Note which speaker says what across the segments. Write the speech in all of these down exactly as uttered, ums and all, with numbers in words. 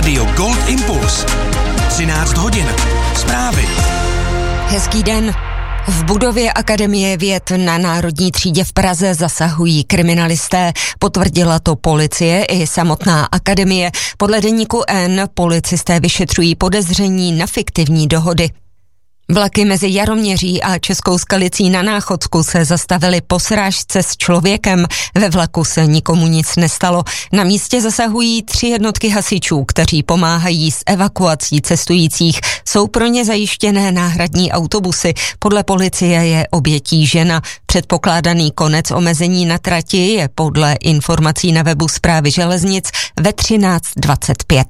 Speaker 1: Rádio Gold Impuls. třináct hodin. Zprávy.
Speaker 2: Hezký den. V budově Akademie věd na Národní třídě v Praze zasahují kriminalisté. Potvrdila to policie i samotná akademie. Podle deníku N policisté vyšetřují podezření na fiktivní dohody. Vlaky mezi Jaroměří a Českou Skalicí na Náchodsku se zastavily po srážce s člověkem. Ve vlaku se nikomu nic nestalo. Na místě zasahují tři jednotky hasičů, kteří pomáhají s evakuací cestujících. Jsou pro ně zajištěné náhradní autobusy. Podle policie je obětí žena. Předpokládaný konec omezení na trati je podle informací na webu Správy železnic ve třináct dvacet pět.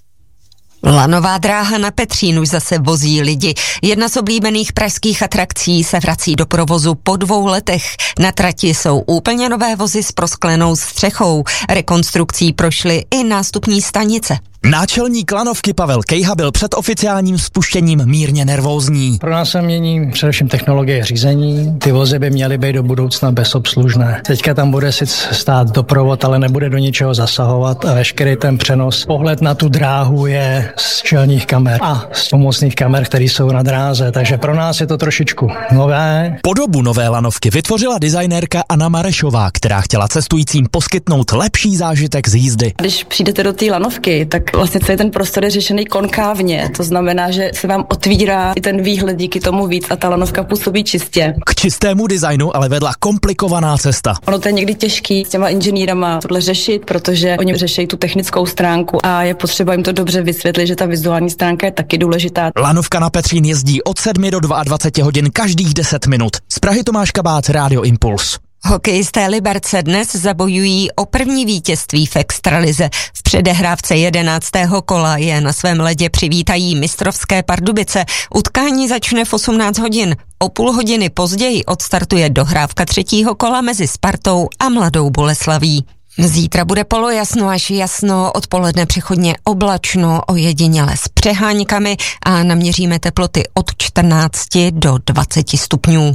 Speaker 2: Lanová dráha na Petřín už zase vozí lidi. Jedna z oblíbených pražských atrakcí se vrací do provozu po dvou letech. Na trati jsou úplně nové vozy s prosklenou střechou. Rekonstrukcí prošly i nástupní stanice.
Speaker 3: Náčelník lanovky Pavel Kejha byl před oficiálním spuštěním mírně nervózní.
Speaker 4: Pro nás se mění především technologie řízení. Ty vozy by měly být do budoucna bezobslužné. Teďka tam bude sice stát doprovod, ale nebude do ničeho zasahovat a veškerý ten přenos. Pohled na tu dráhu je z čelních kamer a z pomocných kamer, které jsou na dráze, takže pro nás je to trošičku nové.
Speaker 3: Podobu nové lanovky vytvořila designérka Anna Marešová, která chtěla cestujícím poskytnout lepší zážitek z jízdy.
Speaker 5: Když přijdete do té lanovky, tak vlastně celý ten prostor je řešený konkávně, to znamená, že se vám otvírá i ten výhled díky tomu víc a ta lanovka působí čistě.
Speaker 3: K čistému designu ale vedla komplikovaná cesta.
Speaker 5: Ono to je někdy těžký s těma inženýrama tohle řešit, protože oni řeší tu technickou stránku a je potřeba jim to dobře vysvětlit, že ta vizuální stránka je taky důležitá.
Speaker 3: Lanovka na Petřín jezdí od sedmi do dvaceti dvou hodin každých deset minut. Z Prahy Tomáš Kabát, Rádio Impuls.
Speaker 2: Hokejisté Liberce dnes zabojují o první vítězství v extralize. V předehrávce jedenáctého kola je na svém ledě přivítají mistrovské Pardubice. Utkání začne v osmnáct hodin. O půl hodiny později odstartuje dohrávka třetího kola mezi Spartou a Mladou Boleslaví. Zítra bude polojasno až jasno, odpoledne přechodně oblačno, ojediněle s přeháňkami a naměříme teploty od čtrnácti do dvaceti stupňů.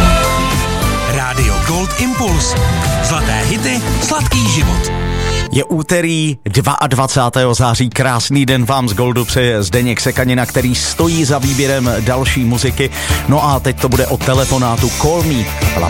Speaker 1: Rádio Gold Impuls. Zlaté hity, sladký život.
Speaker 6: Je úterý dvacátého druhého září, krásný den vám z Goldu přeje Zdeněk Sekanina, který stojí za výběrem další muziky. No a teď to bude o telefonátu Call Me.